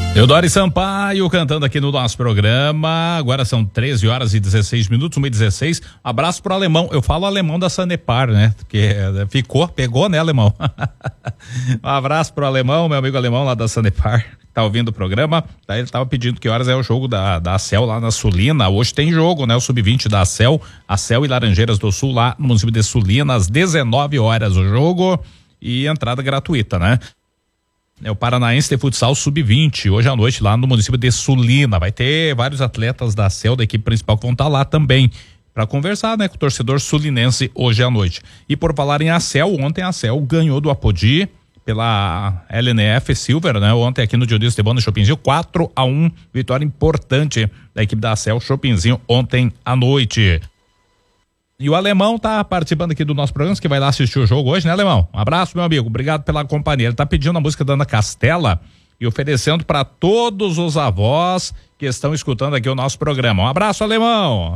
Eudori Sampaio cantando aqui no nosso programa. Agora são 13h16, 1h16. Abraço pro alemão. Eu falo alemão da Sanepar, né? Porque pegou, né, alemão? Um abraço pro alemão, meu amigo alemão lá da Sanepar. Tá ouvindo o programa, daí ele tava pedindo que horas é o jogo da ACEL lá na Sulina. Hoje tem jogo, né? O Sub-20 da ACEL e Laranjeiras do Sul lá no município de Sulina, às 19 horas o jogo e entrada gratuita, né? É o Paranaense de Futsal Sub-20, hoje à noite lá no município de Sulina. Vai ter vários atletas da ACEL, da equipe principal, que vão estar lá também para conversar, né, com o torcedor sulinense hoje à noite. E por falar em ACEL, ontem a ACEL ganhou do Apodi pela LNF Silver, né? Ontem aqui no Dionísio de Bona Chopinzinho, 4-1, vitória importante da equipe da ACEL Chopinzinho ontem à noite. E o Alemão tá participando aqui do nosso programa, que vai lá assistir o jogo hoje, né, Alemão? Um abraço, meu amigo, obrigado pela companhia. Ele tá pedindo a música da Ana Castela e oferecendo para todos os avós que estão escutando aqui o nosso programa. Um abraço, Alemão!